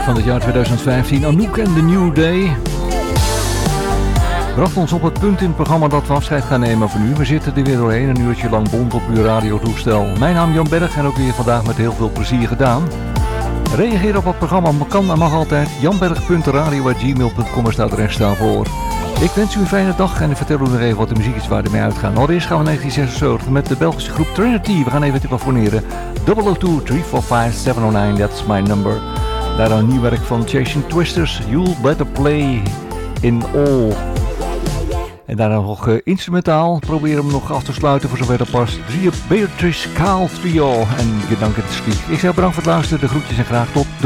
van het jaar 2015. Anouk en The New Day. Bracht ons op het punt in het programma dat we afscheid gaan nemen van u. We zitten er weer doorheen, een uurtje lang bond op uw radiotoestel. Mijn naam Jan Berg en ook weer vandaag met heel veel plezier gedaan. Reageer op het programma kan en mag altijd. janberg.radio@gmail.com is het adres daarvoor. Ik wens u een fijne dag en ik vertel u nog even wat de muziek is waar we mee uitgaan. Allereerst gaan we 1976 met de Belgische groep Trinity. We gaan even telefoneren. 002-345-709, that's my number. Daarna een nieuw werk van Chasing Twisters. You'll Better Play in All. En daarna nog instrumentaal. Proberen hem nog af te sluiten voor zover dat past. Beatrice Kaal Trio en Gedanken Stieg. Ik zeg bedankt voor het luisteren. De groetjes en graag tot de